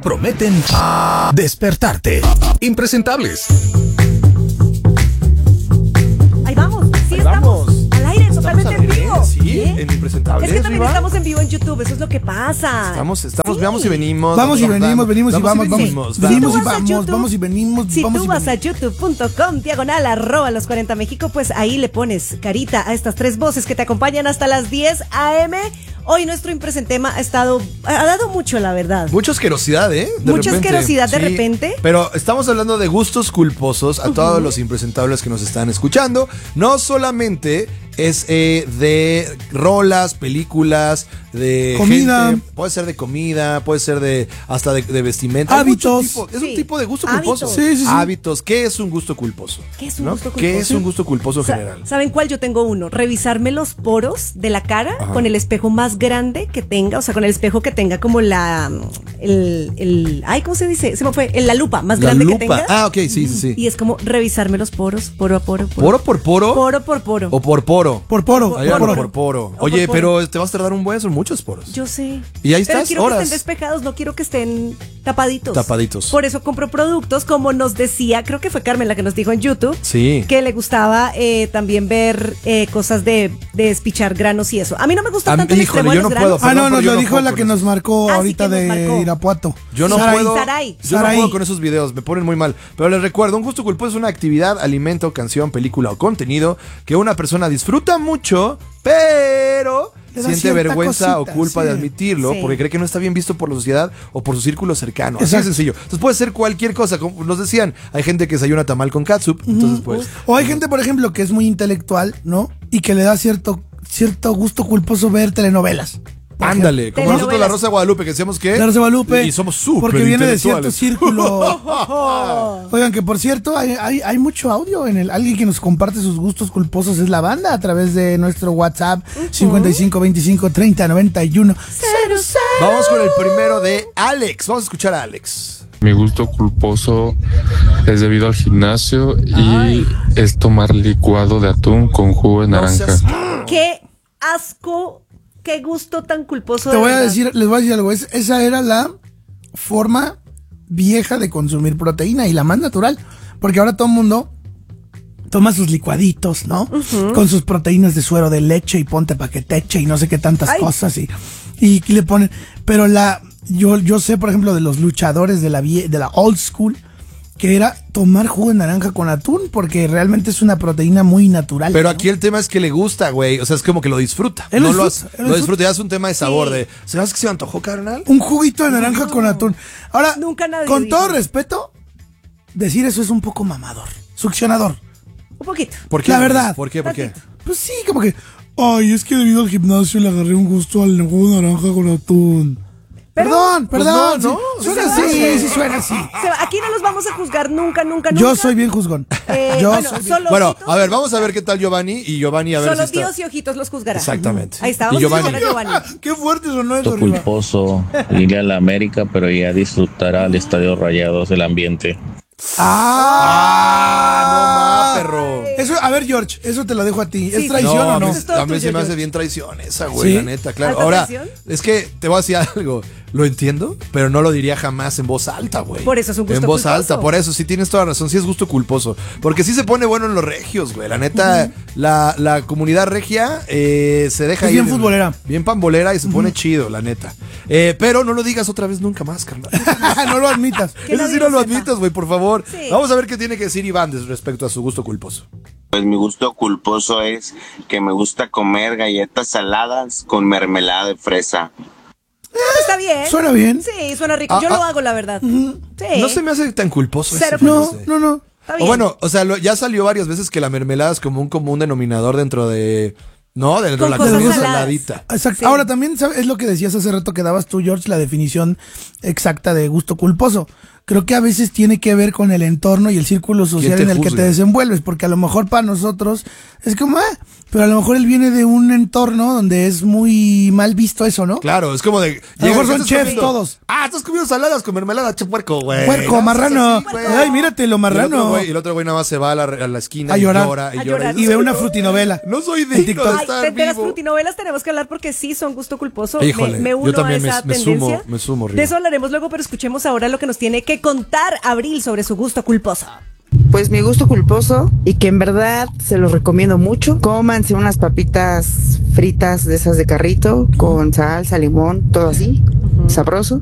prometen despertarte. Impresentables. Ahí vamos, sí, Ahí estamos vamos. al aire, totalmente en vivo. Sí, ¿Eh? en Impresentables. Es que también Viva. estamos en vivo en YouTube, eso es lo que pasa. Estamos, Sí. veamos y venimos. Vamos y venimos, venimos y vamos, venimos. venimos y Si tú vas a vamos, YouTube, vamos y venimos, Si vamos tú y vas a venimos. youtube.com/los 40 México, pues ahí le pones carita a estas tres voces que te acompañan hasta las 10 a.m. Hoy nuestro impresentema ha dado mucho, la verdad. Mucha asquerosidad, ¿eh? Mucha asquerosidad de repente. Pero estamos hablando de gustos culposos a todos los impresentables que nos están escuchando. No solamente es de rolas, películas, de Comida. gente, puede ser de comida, puede ser de hasta de vestimenta. Hay Hábitos. mucho tipo, es Sí. un tipo de gusto Hábitos. culposo. Sí, sí, sí. Hábitos. ¿Qué es un gusto culposo? ¿Qué es un ¿No? gusto ¿Qué culposo? es un gusto culposo en general? ¿Saben cuál? Yo tengo uno. Revisarme los poros de la cara Ajá. con el espejo más grande que tenga, o sea, con el espejo que tenga como ay, ¿cómo se dice? Se me fue, la lupa más La grande que lupa. tenga. Ah, ok, sí, sí, sí. Y es como revisarme los poros, poro a poro. ¿Poro por poro? Poro por poro. ¿O por poro? Por poro, Ahí por va, poro. por poro. O Oye, por poro. pero te vas a tardar un buen, son muchos poros. Yo sé. Y ahí Pero estás, quiero horas. que estén despejados, no quiero que estén tapaditos. Tapaditos. Por eso compro productos, como nos decía, creo que fue Carmen la que nos dijo en YouTube. Sí. Que le gustaba también ver cosas de despichar granos y eso. A mí no me gusta tanto el híjole, extremo de yo los no granos. puedo. Ah, no, Perdón, nos pero yo lo no dijo puedo la con que eso. nos marcó Ah, sí, ahorita que nos marcó. de Irapuato. Yo no Saray. puedo. Saray. Yo no Saray. puedo con esos videos, me ponen muy mal. Pero les recuerdo, un gusto culposo es una actividad, alimento, canción, película o contenido que una persona disfruta mucho, pero Le da siente cierta vergüenza cosita, o culpa sí. de admitirlo Sí. porque cree que no está bien visto por la sociedad o por su círculo cercano. Así de Exacto. sencillo. Entonces puede ser cualquier cosa, como nos decían, hay gente que desayuna tamal con catsup, entonces pues O hay gente, por ejemplo, que es muy intelectual, ¿no? Y que le da cierto gusto culposo ver telenovelas. ándale, como nosotros la Telenovelas. Rosa de Guadalupe que decíamos que La Rosa de Guadalupe. y somos súper Porque viene de cierto intelectuales. círculo. Oigan, que por cierto, hay mucho audio en alguien que nos comparte sus gustos culposos es la banda a través de nuestro WhatsApp 55 25 30 91 06. Vamos con el primero de Alex. Vamos a escuchar a Alex. Mi gusto culposo es debido al gimnasio y es tomar licuado de atún con jugo de No naranja. seas- Qué asco, qué gusto tan culposo. Te de voy a verdad. decir, les voy a decir algo. Esa era la forma vieja de consumir proteína y la más natural. Porque ahora todo el mundo toma sus licuaditos, ¿no? Con sus proteínas de suero de leche y ponte pa' que te eche y no sé qué tantas Ay. cosas. Y le ponen. Pero yo sé, por ejemplo, de los luchadores de la old school, que era tomar jugo de naranja con atún, porque realmente es una proteína muy natural. Pero ¿no? aquí el tema es que le gusta, güey. O sea, es como que lo disfruta. Él lo No disfruta, él lo lo disfruta. Ya es un tema de sabor. Sí. ¿Sabes que se me antojó, carnal? Un juguito de naranja con atún. Ahora, Nunca nadie con dijo. todo respeto, decir eso es un poco mamador, succionador. Un poquito. ¿Por qué? La verdad. ¿Por qué? ¿Por qué? Pues sí, como que, ay, es que debido al gimnasio le agarré un gusto al jugo de naranja con atún. Perdón, pues perdón. no, sí, no, suena sí, así, sí suena así. Aquí no los vamos a juzgar nunca. Yo soy bien juzgón. Yo bueno, soy bien- solo Bueno, ojitos, a ver, vamos a ver qué tal Giovanni. Y Giovanni, a ver Solo si está... Dios y ojitos los juzgará. Exactamente. Ahí está, Y vamos a Giovanni. escuchar a Giovanni. Qué fuerte sonó eso, Gusto arriba. culposo irle a la América, pero ya disfrutar al Estadio Rayados el ambiente. ¡Ah! No más, perro. Eso, a ver, George, eso te lo dejo a ti. Sí, ¿Es sí. traición No, o no? Eso es todo a mí se tuyo, me hace George. bien traición esa, güey, ¿Sí? la neta, claro. ¿Alta Ahora, traición? es que te voy a decir algo. Lo entiendo, pero no lo diría jamás en voz alta, güey. Por eso es un gusto En voz culposo. alta, por eso, sí tienes toda razón. Sí es gusto culposo. Porque sí se pone bueno en los regios, güey. La neta, la comunidad regia se deja Es ir. bien futbolera. Bien pambolera y se pone chido, la neta. Pero no lo digas otra vez nunca más, carnal. No lo admitas. Que Eso nadie sí no lo lo sepa. admitas, güey, por favor. Sí. Vamos a ver qué tiene que decir Iván respecto a su gusto culposo. Pues mi gusto culposo es que me gusta comer galletas saladas con mermelada de fresa. Está bien. ¿Suena bien? Sí, suena rico. Yo lo hago, la verdad. Sí. No se me hace tan culposo Cero eso, No, fíjate. no. Está O bien. bueno, o sea, ya salió varias veces que la mermelada es como un común denominador dentro de... ¿No? Dentro de la Con cosas comida saladas. saladita. Exacto. Sí. Ahora también es lo que decías hace rato que dabas tú, George, la definición exacta de gusto culposo. creo que a veces tiene que ver con el entorno y el círculo social te en el que juzga? te desenvuelves, porque a lo mejor para nosotros es como, pero a lo mejor él viene de un entorno donde es muy mal visto eso, ¿no? Claro, es como de. A lo mejor ¿qué son estás chefs comiendo? todos. Estás comiendo saladas con mermelada, che puerco, güey. Puerco, No, marrano. así, güey. Ay, mírate lo marrano. Y el otro güey nada más se va a la esquina A llorar. y llora. A llorar. Y ve una frutinovela. No soy En digno TikTok. de Ay, estar de las vivo. frutinovelas tenemos que hablar porque sí son gusto culposo. Híjole, me yo uno también a esa me tendencia. sumo, Río. De eso hablaremos luego, pero escuchemos ahora lo que nos tiene que contar Abril sobre su gusto culposo. Pues mi gusto culposo y que en verdad se los recomiendo mucho. Cómanse unas papitas fritas de esas de carrito con salsa, limón, todo así, sabroso.